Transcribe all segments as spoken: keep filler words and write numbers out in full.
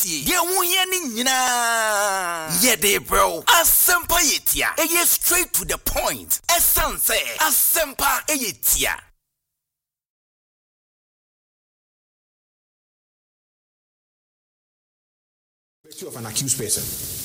tie. Ye wo ye ni nyina. Ye de bro. Asempa yetia. Eye straight to the point. Essence. Asempa yetia. Of an accused person.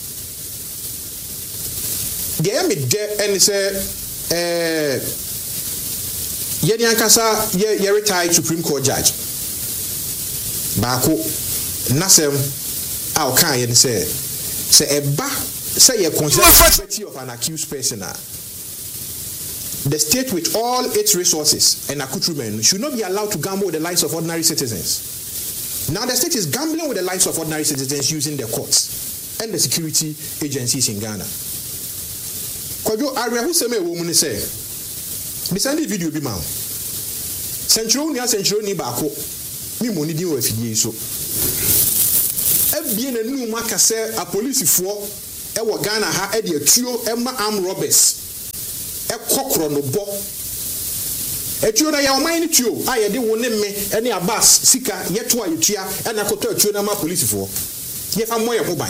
The me de and say eh yeni ankasa ye ye retired Supreme Court judge. Baako nasem a o kan ye say say eba say ye consider of an accused person. The state with all its resources and accoutrement should not be allowed to gamble with the lives of ordinary citizens. Now the state is gambling with the lives of ordinary citizens using the courts and the security agencies in Ghana. Kwajo Aria who say me wo mu ni say. Me send the video bi ma. Century ni century ni baako. Mi mo ni din wo afidie so. Ebie na nu maka say a police fo e wo Ghana ha e de atuo e ma armed robbers. E kokro no bo. Etuo na ya oman ni tuo aye de wo ne me ene abas sika yeto ayetua ena koto etuo na ma police fo ye fa moye ho ban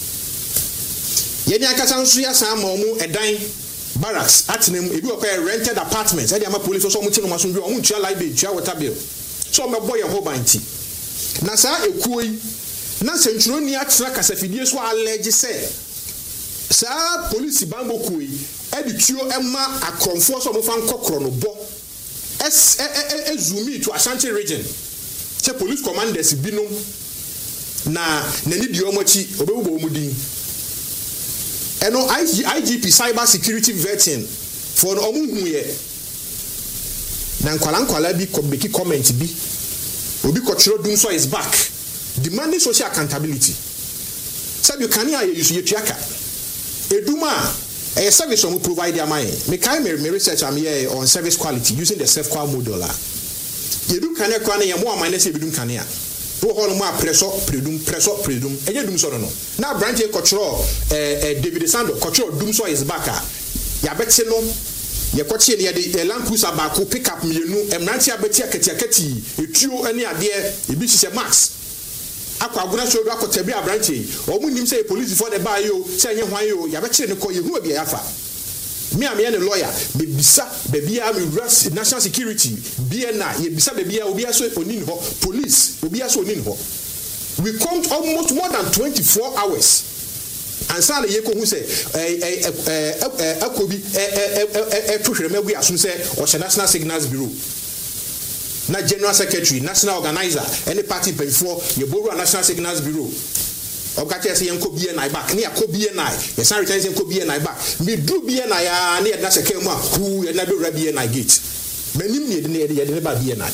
ye ni akasa nso ya san ma omu edan barracks atinem ebi okoye rented apartments e de ma police so omu ti no maso ndwe omu tua light bill tua water bill so me boye ho ban ti na sa ekuo yi na century ni atira kasafidie so allege say sa police bambo kuyi e de tuo e ma akromfo so omu fa nkokro no bo Es e zoomi to Ashanti region. Say police commanders binom na nani di omochi obewo omudin. Eno I G P cyber security vetting for omu huye. Na nkwala nkwala bi beki comment bi. Obi Kochiro Dumso is back demanding social accountability. Say you can hear you yetuaka. Eduma a service on provide their money. Me kind me research am here on service quality using the self qual model. You do can kwane ya more minus you do can ya. Wo hol mo presso predum presso predum. Enye dum so no. Na branch e control eh David Sando control dum so is back. Ya beti no ye kwachi ne ye Land Cruiser back pick up mienu emranti abeti akati akati etuo ane ade e bi hye max. Akwa aguna so do akotabi abranche omu nim say police for the buy yo say nye hwan yo ya be kire ne ko ye hu bia yafa me am ye ne lawyer be bisa be bia me national security B N I ye bisa be bia obi aso oni ni ho police obi aso oni ni ho we come almost more than twenty-four hours and say ye ko hu say eh eh eh akobi eh eh eh tuhwere magu aso say o national signals bureau na general secretary national organizer any party pay for ye boru national signals bureau okache say yenko B N I back na yakko B N I ye san return yenko B N I back me do B N I ya na ye na seke mu a hu ye na do B N I gate manim ne de ye de ba B N I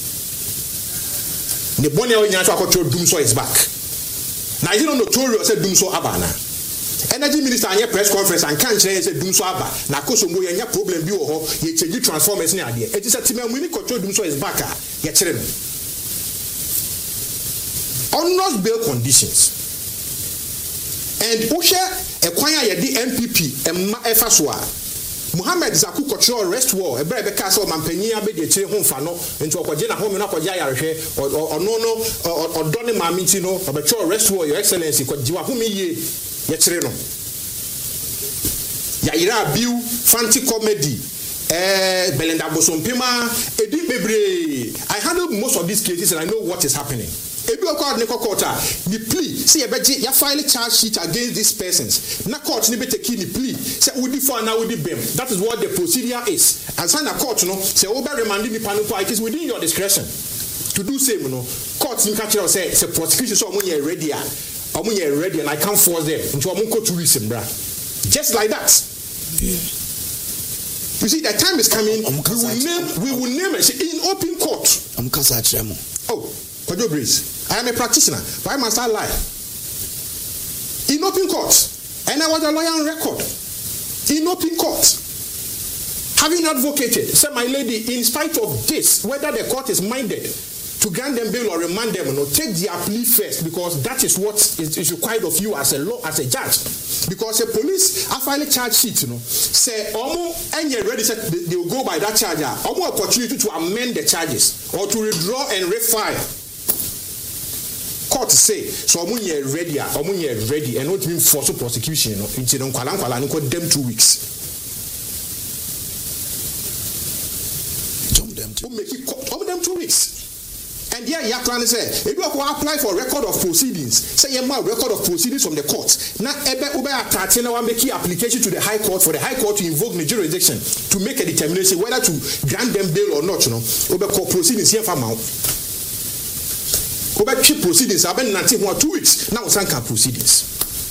ne bone o nya so akoto dum so is back na you know notorious say dum so abana energy minister anya press conference and kan kire say dum so aba na koso mo ye nya problem bi wo ho ye change transformers ni ade e ti say timamu ni control dum so is back a ye kire no on not bail conditions and ushe e kwan a ye di N P P emma efa so a Mohammed Zaku control arrest war e brebe ka so mampanyin abedi kire ho mfa no enti okoje na ho me na okoje ayarehwe ono no odone maminti no obecho arrest war your excellency ko jiwa ho me ye ye kire no ya ira biu fancy comedy eh Belinda Bosompema edi bebre I handle most of these cases and I know what is happening ebi okwa ne kokota ni plea say ye beje ya file charge sheet against these persons na court ni beteki ni plea say we di for now we di bem that is what the procedure is and sign a court no say we be remand ni panel it is within your discretion to do same no court ni ka kire say say prosecution so omo ye ready a omo ye ready and I can't force them into omo ko tourism bra just like that. Yeah. You see, the time is coming. We will name, we will name it in open court. I'm Kasachemo. Oh, Kojo Breeze. I am a practitioner, but I must not lie. In open court, and I was a lawyer on record. In open court, having advocated, said my lady, in spite of this, whether the court is minded to grant them bail or remand them, no, take their plea first, because that is what is, is required of you as a law, as a judge. Because the police are filing charge sheet, you know, say almost any ready set they, they will go by that charge. Almost opportunity to amend the charges or to withdraw and refile. court say so omo ye ready a omo ye ready and not mean force prosecution no nti no kwala kwala no dem two weeks jump them to make it over them two weeks. And yeah, you plan to say, if you apply for record of proceedings, say you have record of proceedings from the court. Now, ebe ube atati na one make application to the High Court for the High Court to invoke the jurisdiction to make a determination whether to grant them bail or not. You know, ube court proceedings here for now. Ube keep proceedings. I've been ninety one two weeks now. Sanka proceedings.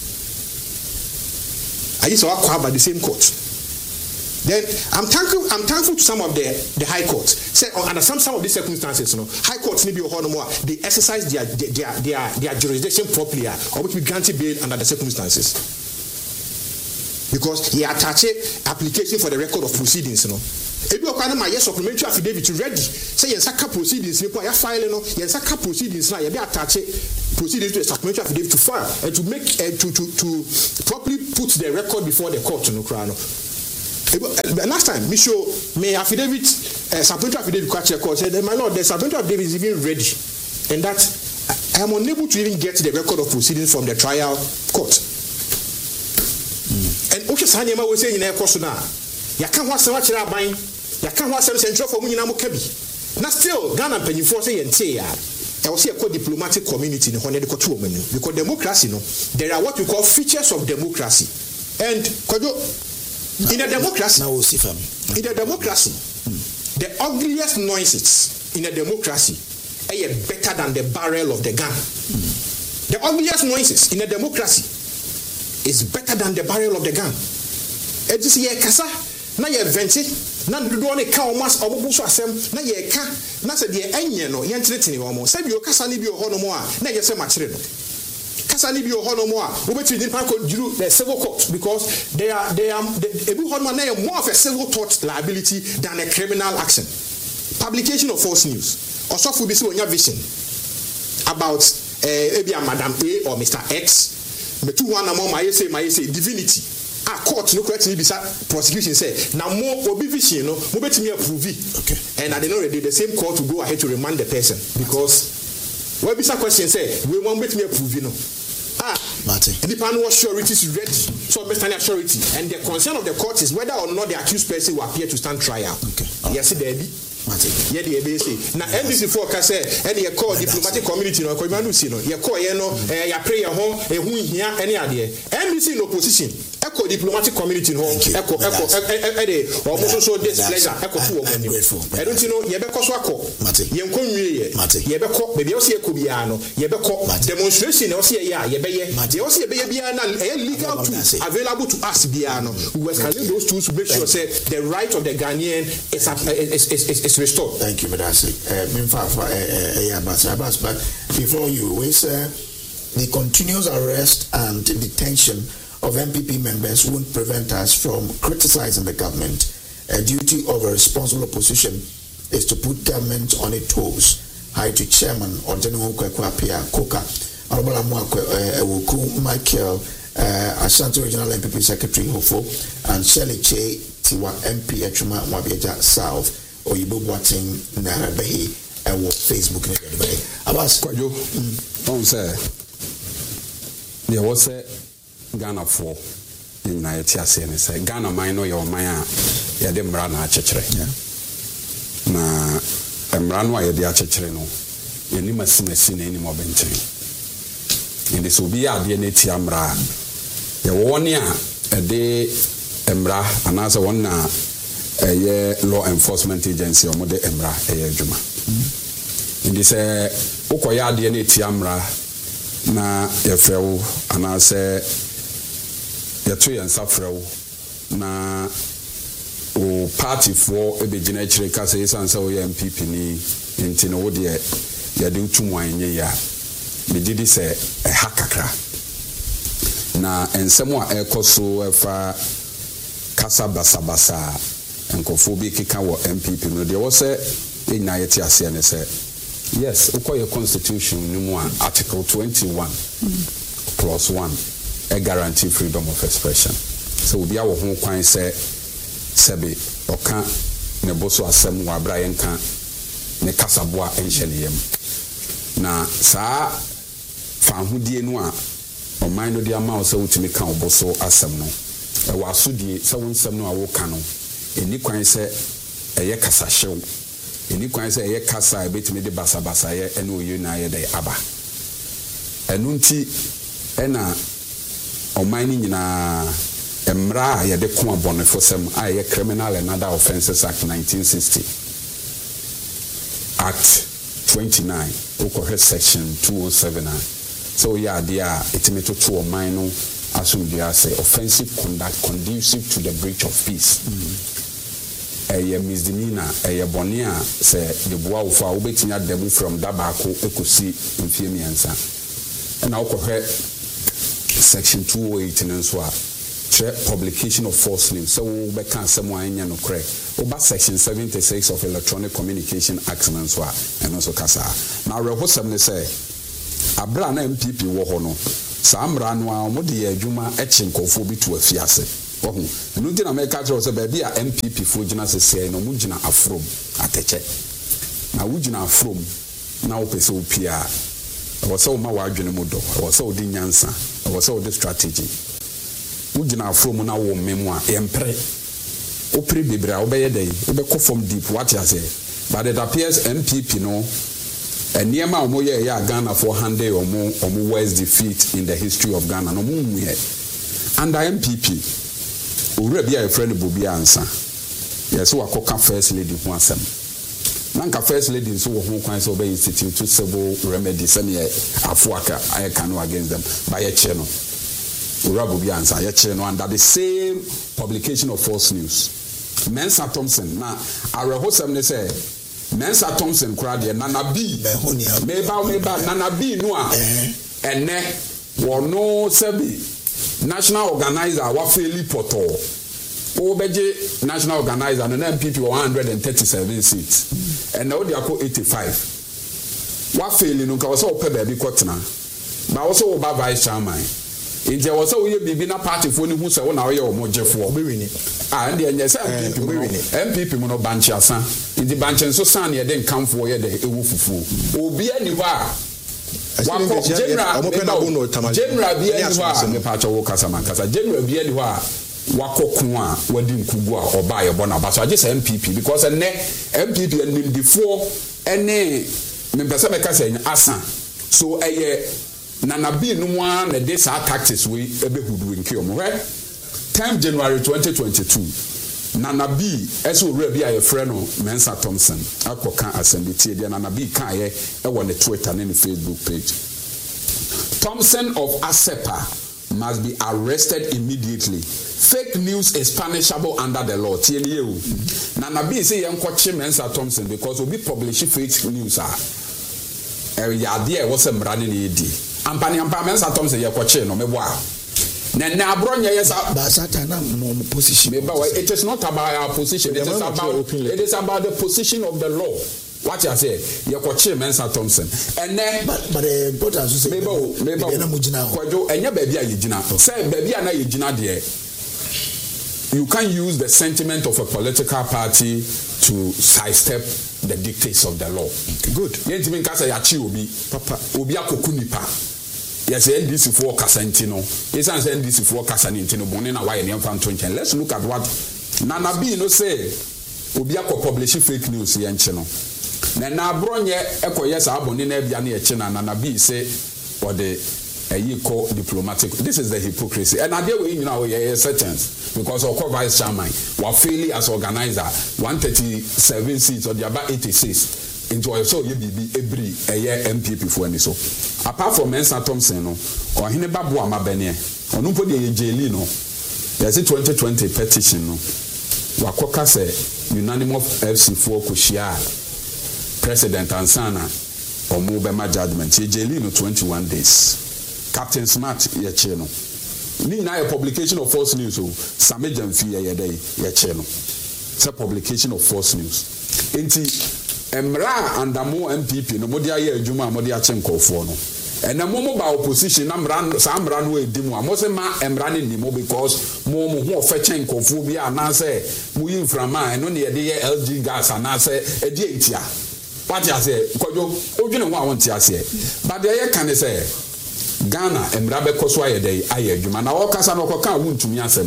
I used to work by the same court. Then I'm thankful. I'm thankful to some of the the high courts. Say under some some of these circumstances, you know, high courts need to be more. They exercise their their their their jurisdiction properly, or which be granted bail under the circumstances. Because he attached application for the record of proceedings, you know. If you are my yes supplementary affidavit ready, say yes, I proceedings. You are filing, no, yes, I proceedings now. You be attached proceedings to a supplementary affidavit to file and to make uh, to to to properly put the record before the court, you know, crown. Last time, me show me affidavit, uh, supplementary affidavit, catch court said, my lord, the supplementary affidavit is even ready, and that I am unable to even get the record of proceedings from the trial court. Mm. And Osha Sanyama was saying in a course now, you can't watch so much buying, you can't watch some central for Munamo Kebi. Now, still, Ghana Penny for say and say, I will see a called diplomatic community in the Honey Court because democracy, no, there are what we call features of democracy, and in a democracy, in a democracy, mm. the ugliest noises in a democracy are better than the barrel of the gun. Mm. The ugliest noises in a democracy is better than the barrel of the gun. It is ye kasa na ye venti na do ne ka o mas obubu so asem na ye ka na se de enye no ye ntenetene wo mo se bi o kasa ni bi o ho no mo a na ye se ma kire no. Kasani bi ohono mo a obetwi nipa ko juru the civil court because they are they are ebi hono na more of a civil tort liability than a criminal action. Publication of false news osofo bi se onya vision about eh ebi a Madam A or Mister X metu ho na mo ma say ma say divinity a court no correct ni bisa prosecution say na mo obi vision no mo betimi approve. Okay. And at the end of the day the same court will go ahead to remand the person because what bisa question say we want betimi approve no. Ah, Martin. The pan was surety is ready. So Mister surety. And the concern of the court is whether or not the accused person will appear to stand trial. Okay. Yes, there be. Martin. Yeah, the A B C. Now N B C four can say any call diplomatic community no community no. You call you know eh ya pray home eh hu hia any ade. N B C in opposition. Echo diplomatic community no. Echo echo eh eh almost so displeasure. Echo fu omo. I don't know ye be ko so akọ. Martin. Ye nkon wie ye. Ye be ko be be o se ekọ bia no. Ye be ko demonstration na o se ye ya ye be ye. Ye o se be ye bia na legal tools available to us bia no. We were scanning those tools to make sure say the right of the Ghanaian is is is is restored. Thank you, Madasi. But before you, we say the continuous arrest and detention of M P P members won't prevent us from criticizing the government. A duty of a responsible opposition is to put government on its toes. Hi to Chairman Odenho Kwapia Koka, Honorable Ewoku Michael, Ashanti Regional M P P Secretary Hofo, and Shirley Che Tiwa M P Echuma Mwabeja South. Or you both watching Narabehi and Facebook. Abbas, Kwajo, don't say there was a Ghana for in Nigeria saying, say Ghana minor your Maya, Yadim Rana Chechre. Na Emranwa Yadia Chechreno, Yanima Simesin any more bentry. In this will be a D N A Tiamra. The one year a day Emra, another one now. A law enforcement agency or mode emra a juma. In this Okoya D N A Tiamra na yefrew and I say Yatri and Safrew na o party for a big nature case is answer M P P ni in Tino dear Yadu Tumwine ya. Me did say a hakakra na and somewhat echo so fa Casa Basabasa. And Kofobi Kika M P P. No, there was a in Nayeti Asian say, yes, okay, your constitution, Article twenty-one, mm. Clause one, a guarantee freedom of expression. So we are home quite say, Sebi, Oka, Neboso Asem, Brian Can, Nekasabwa, and Sheliem. Now, Sa fa ahodie no a ɔman no de ama wo sɛ wotumi ka wo boso asɛm no ɛwɔ asodie sɛ wo nsɛm no a woka no ɛni kwan sɛ ɛyɛ kasahyew ɛni kwan sɛ ɛyɛ kasa a ɛbɛtumi de basabasayɛ ɛne oyi na ayɛ dɛ aba ɛno nti ɛna ɔman no nyinaa mmara a yɛde ko abɔnefo sɛm a ɛyɛ Criminal and Other Offences Act nineteen sixty Act twenty-nine okɔhwɛ section two oh seven a so yeah adeɛ a ɛtumi toto ɔman no asomdua sɛ offensive conduct conducive to the breach of peace ɛyɛ mm. misdemeanor ɛyɛ bɔne a sɛ de boa wo fa a wobɛtumi adamu from da baako ɛkɔsi mfie mmiɛnsa ɛna wokɔhwɛ section two oh eight no nso a kyerɛ publication of false news sɛ wobɛka asɛm a ɛnyɛ no korɛ woba section seventy-six of Electronic Communication Act no nso a ɛno nso kasa na awerɛhosɛm ne sɛ abra na M P P wɔ hɔ no saa mmara no a ɔmo de yɛ adwuma ɛkye nkɔfoɔ bi to afiase ɔho ɛno nti na mɛka kyerɛ sɛ baabi a M P P foɔ gyina sɛsɛɛ no ɔmo gyina aforom atɛkyɛ na wogyina aforom na wopɛ sɛ wopie a ɛwɔ sɛ woma w'adwene mu dɔ ɛwɔ sɛ wode nyansa ɛwɔ sɛ wode strategy wogyina aforom na wo mmem a yɛmpere wopere bebree a wobɛyɛ dɛ wobɛkɔ fam deep wate ase but it appears M P P no nneɛma a wɔn yɛ yɛ a Ghana for handle wɔn wɔn worst defeat in the history of Ghana no wɔn mu yɛ under M P P owurɛ bi a yɛfrɛ no Bobi Ansa yɛsɛ wakɔka first lady ho asɛm na nka first lady nso wɔ ho kwan sɛ ɔbɛ institute civil remedy sɛnea afoaka ayɛ kano against them ba yɛkyerɛ no owurɛ Bobi Ansa yɛkyerɛ no under the same publication of false news Mensa Thompson na awerɛhosɛm ne sɛ Mensa Thompson kura de Nana B meba meba Nana B no a ene wono sebi national organizer wa feli poto o beje national organizer no M P P one hundred thirty-seven seats and now they are eighty-five wa feli no ka wo se o pe ba bi kotena ba wo se wo ba vice chairman inje wo se wo ye bibi na party fo ni hu se wo na wo ye o mojefo obewini ah and enye se M P P M P P mo no banchi asa inji banchi nso san ye de nkamfo ye de ewu fufu obi ani ho a wako general general bi ani ho a me pa cha wo kasa man kasa general bi ani ho a wakokun a wadi nkugu a oba ye bona ba so age se M P P because ene M P P enim before ene me pese me kasa asa so eye Nana B no one na dey sa tactics we ebe hudu nke omo he tenth January twenty twenty-two Nana B eso owura bi a ye frɛ no Mensa Thompson akoka assembly tie dia Nana B kan ye e wɔ ne Twitter ne ne Facebook page Thompson of Asepa must be arrested immediately. Fake news is punishable under the law. Tie ni o Nana B say ye nkɔkye Mensa Thompson because obi publish fake news a e ya de e wo se mra ne ne di ampani ampa Mensa Thompson ye kwache no mebo a na na abronye yes basata na mo position it is not about our position, it is about it is about the position of the law. What you say ye kwache Mensa Thompson and then but but the importance say mebo mebo na mo gina kwajo enya ba bia ye gina say ba bia na ye gina de you can use the sentiment of a political party to sidestep the dictates of the law. Good. Yentimi nkasa ya chi obi papa obi akoku nipa. Yes, N D C for Casantino. Yes, and N D C for Casanintino Bonina why and Fantonchen. Let's look at what Nana B no say obi akọ publish fake news yenchino. Na na bronye eko yes aboni na bia na eche na Nana B say or the a call diplomatic. This is the hypocrisy. And I deal with you know a sentence because of vice chairman were failing as organizer one thirty-seven seats or the about eighty-six. Enjoy so you be every a year M P P for any so. Apart from Mensa Thompson no or Hinebabu Amabene or no put the jail no. There's a twenty twenty petition no. Wakoka say unanimous F C four kushia President Ansana or Mubema judgment. Jail no twenty-one days. Captain Smart yeche no ni na a publication of false news o Samejan fi ye dey yeche no say publication of false news enti emra andamo M P P no modi aye adwuma modi ache nkofo no ena mo mo ba opposition na mra sa mra no edimu a mo se ma emra ne ni mo because mo mo ho ofa chen nkofo bi ana say mo yi mframa eno ne ye de L G gas ana say edi etia what you say kojo odwene ho a won ti ase but dey can say Ghana emra be koso ayede aye adwuma na wo kasa no koka wuntumi asem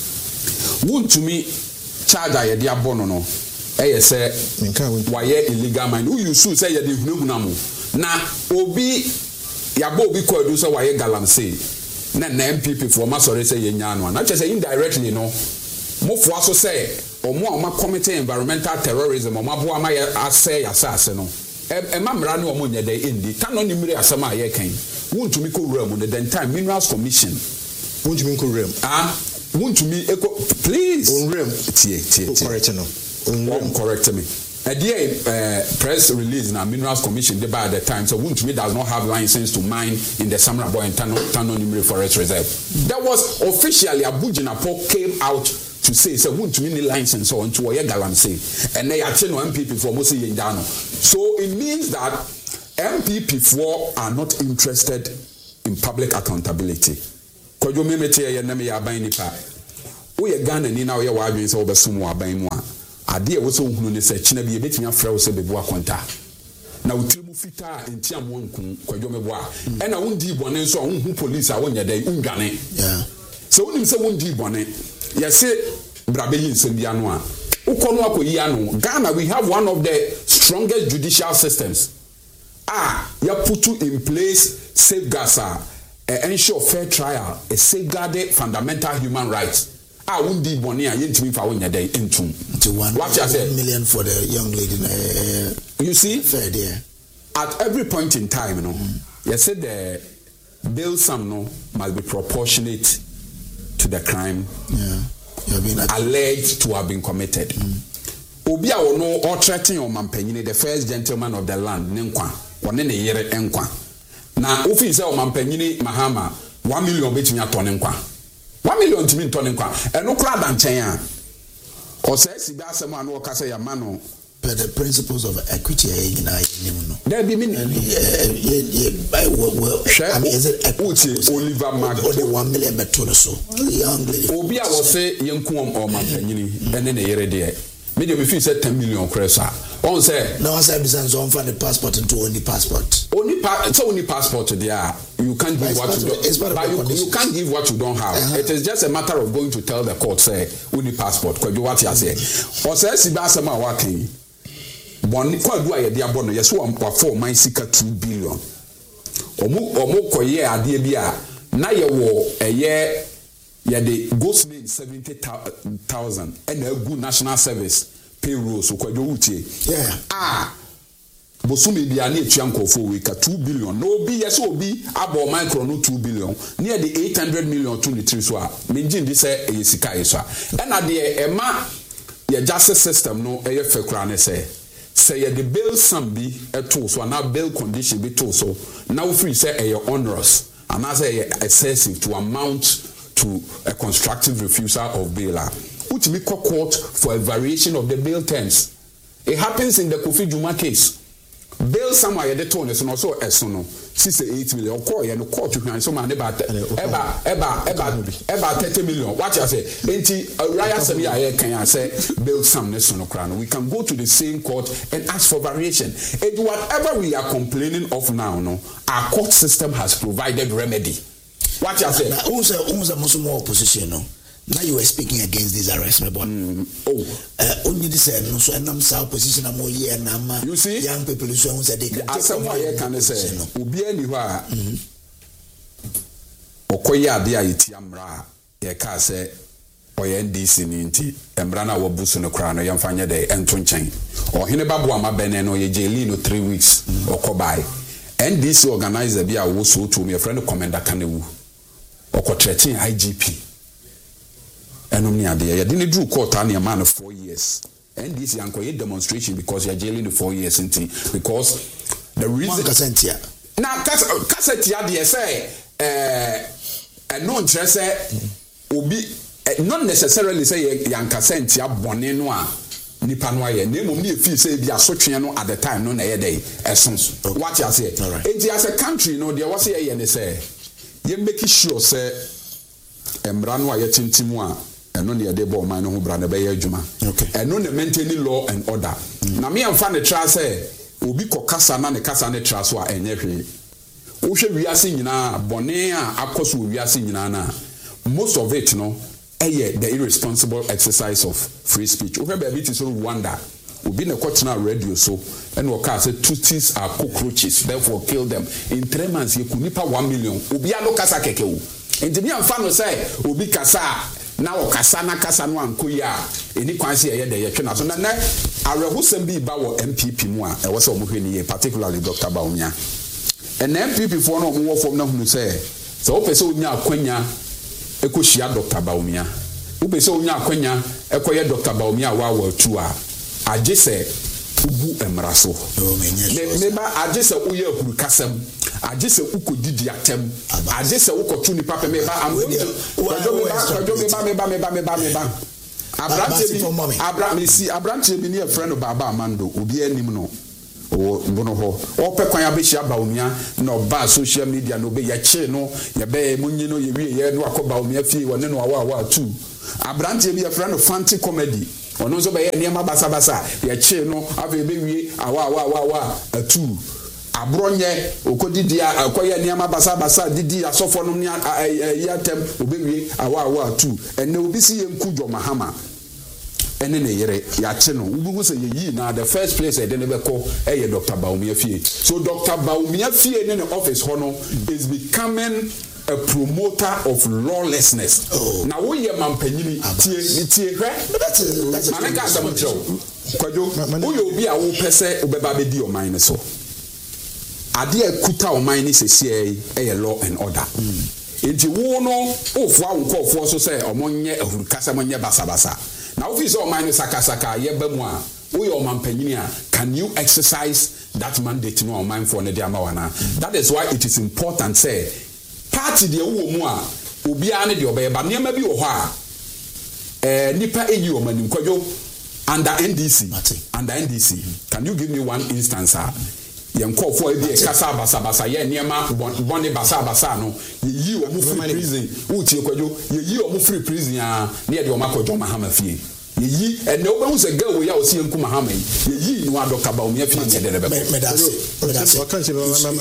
wuntumi charge ayede abono no eye se waye illegal mine who you sue say yede hunahuna mo na obi yabo obi ko edu so waye galamsey na na M P P for ma sorry say yenya no na say indirectly no mo fo aso say omo a ma committee environmental terrorism omo abo ama asay asase no e ma mra ne omo nyede indi kano ni mire asama aye kan wuntumi ko wura mu the time minerals commission wuntumi ko wura ah wuntumi eko please on rem tie tie correct no on correct me a day uh, press release na minerals commission dey by the time so wuntumi does not have license to mine in the Samra Boy and Tano Tano Nimire Forest Reserve. That was officially Abujinapo came out to say so wuntumi ni license on to oye galamsey and they are no M P P for Mosi Yendano. So it means that M P P four are not interested in public accountability. Kojo me mete ye na me ya ban nipa. Wo ye Ghana ni na wo ye wa adwen se wo besom wa ban mu a. Ade e wo so hunu ne se kina bi e betimi afra wo se bebu akonta. Na wo tirimu fita enti am wonku kojo me bo a. E na wondi bone so a wonhu police a wonya dai undwane. Yeah. So wonim se wondi bone. Ye se brabe yi nsem bia no a. Ukono akoyi ano. Ghana we have one of the strongest judicial systems. Ah, you put in place safeguards uh, ensure fair trial, a safeguarded fundamental human rights. Ah, won't be one year into for one day into one million for the young lady. Uh, you see, fair there. At every point in time, you know, mm. you said the bail sum no must be proportionate to the crime yeah. you been alleged to have been committed. Mm. Obi a ono or threatening on Mampanyini, the first gentleman of the land, Nenkwa. One ne yere enkwa na ofi se o Mampanyini Mahama one million betimi aton enkwa one million timi ton enkwa eno kra da nchen a o se si ba asem anu o ka se ya ma no but the principles of equity are na nim no there be mean well I mean is it equity Oliver Mark or the one million beto so young lady obi a wo se yenku o Mampanyini ene ne yere de me dey me feel say ten million cresa on say no one say business on for the passport into only passport only pa so only passport there you can't give what you don't but you, you can't give what you don't have uh-huh. It is just a matter of going to tell the court say only passport because you what you say or say si ba asema wa kan bon kwa du aye dia bono yes one for mine sika two billion omu omu koye ade bi a na ye wo eye ye the ghost name seventy thousand and a good national service payroll so kwajo utie yeah ah bosumi bia na etua nkofo we ka two billion no bi yes obi abo micro no two billion near the eight hundred million to the three so a menjin di say e sika e so a na de e ma ye justice system no e ye fekura ne say say ye the bail sum bi e to so na bail condition bi to so na we free say e ye onerous and as e excessive to amount to a constructive refusal of bail. Which be court for a variation of the bail terms. It happens in the Kofi Juma case. Bail somewhere the tone is also a sono sixty-eight million. Or call you no court you can so man about eba eba eba eba thirty million. What you say? Enti Raya Semi I can say bail some sono crown. We can go to the same court and ask for variation. And whatever we are complaining of now, no, our court system has provided remedy. What you say? Who's a who's a most more opposition? No. Now you were speaking against this arrest, my boy. Mm. Oh, uh, only this said no. So I'm sa opposition. I'm all year now. You see, young people who say they can take over. I can say, Ubi anywhere. Okoya dia iti amra. Ye ka say, oye N D C ninti. Emra na wabusu no krano. Yamfanya de entunchen. O hine babu ama bene no ye jaili no three weeks. Okobai. N D C organizer bi a wo so to me friend commander kanewu. Okotretin I G P. Enom ni ade ye de ne drew court an man of four years. N D C ankoye demonstration because you are jailing the four years into because the reason kasentia. Na kasentia de say eh eh no interest obi not necessarily say yan kasentia bone no a nipa no aye na mum ne fi say bi asotwe no at the time no na ye dey essence what you say it as a country no there was ye ne say ye make sure say emra no aye tintimu a eno ne de bo man no ho bra na be ye adwuma eno ne maintain law and order na me amfa ne tra say obi kokasa na ne kasa ne tra so a enye hwe wo hwe wiase nyina bone a akoso wiase nyina na most of it no eh the irresponsible exercise of free speech. Wo hwe ba bi ti so Rwanda obi na kwotena radio so and waka say Tutsis are cockroaches therefore kill them in three months you could nipa one million obi alo kasa keke wo enti bi amfa no say obi kasa na wo kasa na kasa no ankoyi a eni kwanse ye de ye twe na so na na arehusem bi ba wo M P P mu a e wo say omohwe ni ye particularly Doctor Bawumia and M P P for no omo wo fom na hunu say so wo pese onya akwanya ekohia Doctor Bawumia wo pese onya akwanya ekoye Doctor Bawumia wa wa tu a agese ubu emraso me me ba agese uye huru kasam agese ukodidi atem agese ukotu ni papa me ba am kwajo me ba kwajo me ba me ba me ba me ba me ba abrante bi abrante si abrante bi ni e friend baba amando obi anim no o bono ho o pe kwan abehia Bawumia na oba social media no be ya che no ya be munyi no ye wie ye no akoba Bawumia fie wone no awa awa tu abrante bi e friend fancy comedy ono so be ye niam basa basa ye che no ave be wie awa awa awa awa atu abronye okodidi akoye niam basa basa didi asofo no ya tem obewie awa awa atu ene obi si ye nkujo mahama ene ne yere ya che no ubu se ye yi na the first place e de ne be ko e ye Doctor Bawumia fie so Doctor Bawumia fie ne office hono is becoming a promoter of lawlessness. Oh. Now we are mampanyini tie tie hwe that's manaka asamtro kwajo wo yo bi a wo pese obeba be di o mine so ade akuta o mine sese e law and order enti wo no ofo a nkofo so say omonye ahurukasa monye basabasa na office o mine sakasaka ye ba mu a wo yo mampanyini a can you exercise that mandate no o mine for ne dia mawana that is why it is important say party de wo mu a obi ane de obeyeba niam bi wo ho a eh nipa eyi o manim kwajo under N D C under N D C can you give me one instance ah yenkofo e bi e kasa basa basa ye niema bone basa basa no ye yi o mu free prison wo tie kwajo ye yi o mu free prison a na ye de o makojo mahama fie ye yi ene obahu se ga wo ya o sie nku mahama ye yi no Doctor Bawumia fie ne de de be medasi medasi what can say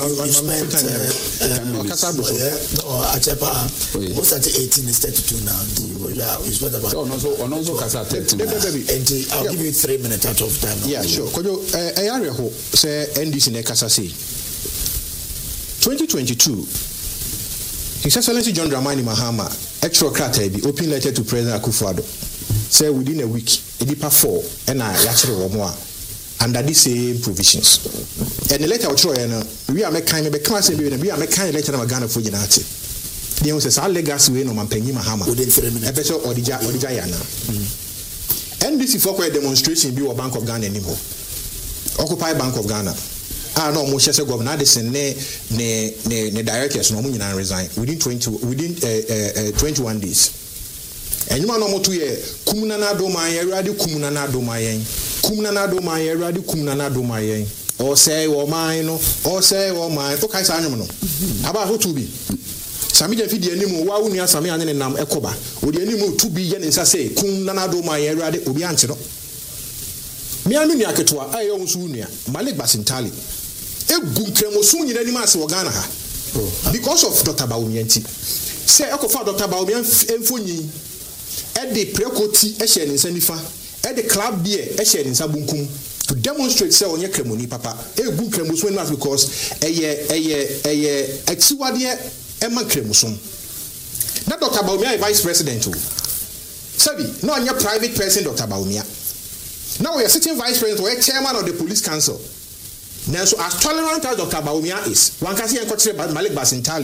kasa do no achepa o start eighteen is thirty-two now we spent about so no so no so kasa thirty and I'll give you three minutes out of time yeah sure kojo eh area ho say N D C ne kasa say twenty twenty-two His Excellency John Dramani Mahama extra crata bi open letter to President Akufo-Addo say within a week edipa four and I yachire wo mo a under the same provisions and the letter we throw no we are make kind be class be we are make kind letter na Ghana for nyina ate dey say say legacy we no mampanyi Mahama within three minutes e be so odija odija yana N D C for kwa demonstration bi wo Bank of Ghana animo Occupy Bank of Ghana ah no mo shese governor Addison ne ne ne directors no mo nyina resign within twenty within uh, uh, twenty-one days enyuma no moto ye kumuna na do man ye rade kumuna na do man ye kumuna na do man ye rade kumuna na do man ye o say wo man no o say wo man to kai sa anyum no aba ho to bi sami je fidi animu wa wunu asami ane ne nam ekoba odi animu to bi ye ne nsa say kumuna na do man ye rade obi anche no mi anu ni aketoa ayo nsu nua Malik Basintali egu kremosu nyina ni ma se wo Ghana ha because of Doctor Bawumia nti say ekofa Doctor Bawumia emfonyi e de prekoti e hye ne nsa nifa e de club beer e hye ne nsa bunkum to demonstrate say onye kremoni papa egu kremosu ni ma because eye eye eye aksiwade e ma kremosu na Doctor Bawumia vice president o sabi no onye private person Doctor Bawumia now we are sitting vice president or chairman of the police council. Now, so as tolerant as Doctor Bawumia is, one can see and consider Malik Basintali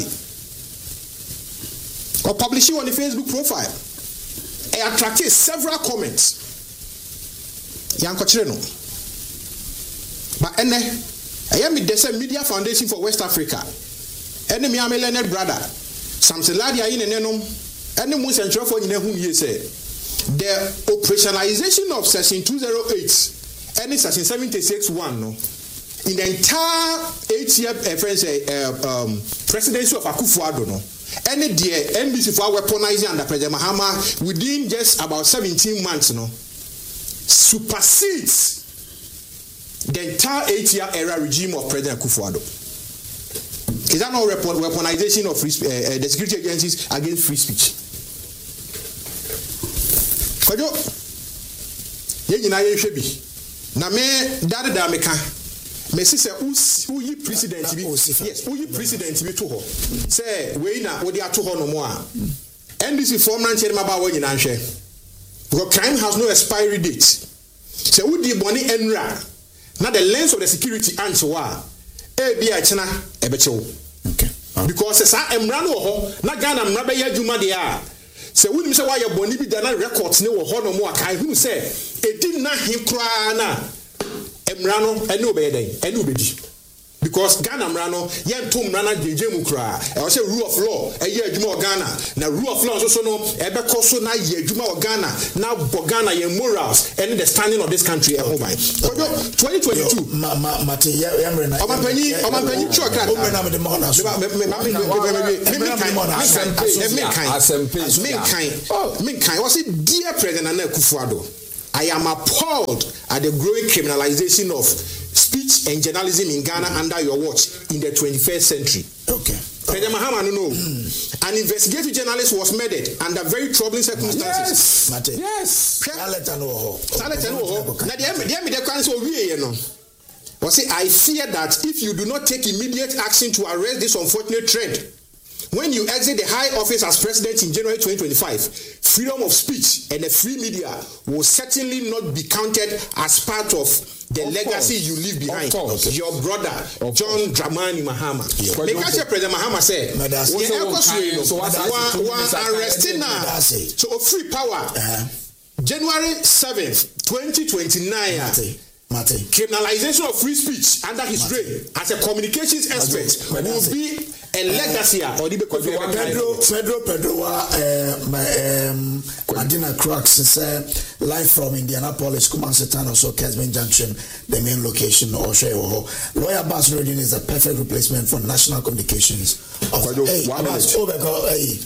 or publishing on the Facebook profile. It attracted several comments. Yankochireno. But ene, I am the Media Foundation for West Africa. Ene mi ame Leonard brother. Samson Ladia in enum. Ene mu central for in whom ye say. The operationalization of Section two oh eight and Section seventy-six one no, in the entire eight-year uh, um, presidency of Akufo-Addo no, any the N B C for weaponizing under President Mahama within just about seventeen months no, supersedes the entire eight-year era regime of President Akufo-Addo. Is that not weapon, weaponization of free, uh, uh, the security agencies against free speech? Kwajo, ye nyina ye hwe bi. Na me dade da meka. Me say who yi president bi. Yes, who yi president bi to ho. Say we na wo dey ato ho no mo a. N D C form na nche ma ba wo nyina nhwe. Because crime has no expiry date. Say who di boni enra. Na the lens of the security answer wa. E bia chena e be chewo. Okay. Because sa emra no ho na Ghana mra be ya dwuma de a. Se wunim se wa ye boni bi da na records ne wo ho no mo aka hu se edi na he kra na emra no ene obeye den ene obedi. Because Ghana mra no ye ntom mra na jeje mu kra e wo se rule of law e ye adwuma o Ghana na rule of law so so no e be koso na ye adwuma o Ghana na bo Ghana ye morals and the standing of this country e ho by twenty twenty-two ma ma mate ya ya mre na omanpanyi omanpanyi chokra o mre na me de mo na so me me me me me kind was it dear President Nana Akufo-Addo, I am appalled at the growing criminalization of speech and journalism in Ghana under your watch in the twenty-first century. Okay. President Mahama no no. An investigative journalist was murdered under very troubling circumstances. Yes. Mate. Yes. Saleta no ho. Saleta no ho. Na dey dey me dey kan so wie ye no. Was say I fear that if you do not take immediate action to arrest this unfortunate trend, when you exit the high office as president in January twenty twenty-five, freedom of speech and the free media will certainly not be counted as part of the of legacy course. You leave behind. Okay. Your brother, of John course. Dramani Mahama. Yeah. Because President Mahama said, arresting now. So free power. Uh-huh. January seventh, twenty twenty-nine. Mate. Mate. Criminalization of free speech under his reign as a communications expert will be a legacy or the Pedro Pedro Pedro um Adina Crux say live from Indianapolis, Kumasi town, also Kesman Junction, the main location or Sheho. Lawyer Bass Radio is a perfect replacement for national communications. Of, hey, Abbas, oh my God, hey.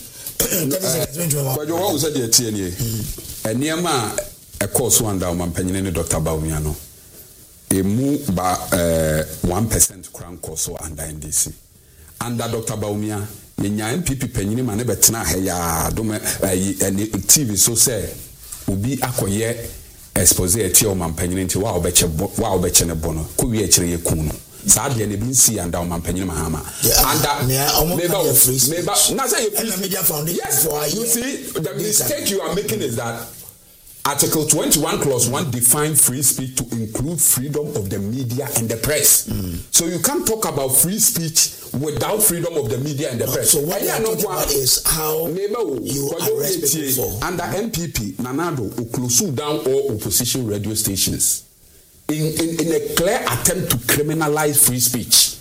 What was the T N A? And near ma a course one down man penny Doctor Baumiano. A move by uh, one percent crown course under N D C. Under Doctor Baumia, yenya M P P penny man betna heya dome uh, T V so say ubi akoye expose eti o man penny nti wa obeche wa obeche ne bono ko wi akire ye kuno sa de ne bin si under man penny Mahama under meba meba na say you media foundation. Yes, you see the mistake you are making is that Article twenty-one clause one defines free speech to include freedom of the media and the press. Mm. So you can't talk about free speech without freedom of the media and the no, press. So what you are talking about is how you arrest people for. Under M P P, Nanado will close down all opposition radio stations in, in, in a clear attempt to criminalize free speech.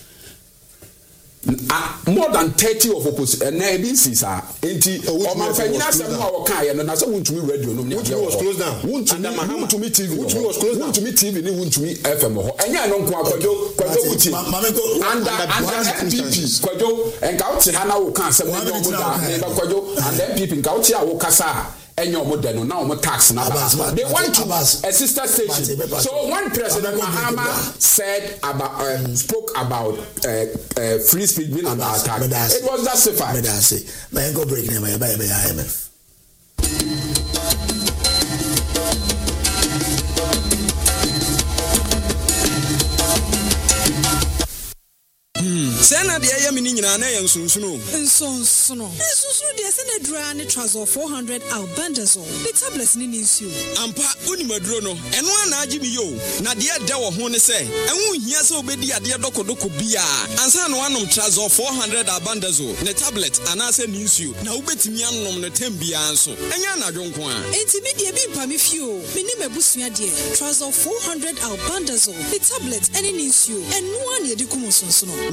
Uh, more than thirty of opposition and uh, this is uh, anti or my penina some more kind and I said want to me radio no which was closed down want to me want to me T V which was closed down want to me T V want to me F M ho enya no nko akwajo kwajo uti under under M P P kwajo enka uti ha na wo kan asem no mo da na kwajo and M P P enka uti a wo kasa enyo mo de no na mo tax na they want to a sister station. So when President Mahama said about um, spoke about uh, uh, free speech being under attack, it was justified. But I say, man, go break them. I buy I M F. Sena de ayemi ni nyina na ye nsonsono. Nsonsono. Nsonsono de se na dura ne Trazol four hundred albendazole. The tablets ni nsuo. Ampa unimaduro no. Eno ana agi mi yo. Na de de wo ho ne se. Enwu hia se obedi ade dokodoko bia. Ansa no anom Trazol four hundred albendazole. Ne tablet ana se ni nsuo. Na ubetimi anom ne tem bia anso. Enya na dwonko a. Enti mi de bi pa mi fio. Me ni mabusua de. Trazol four hundred albendazole. The tablet eni ni nsuo. Eno ana ye di kumo nsonsono.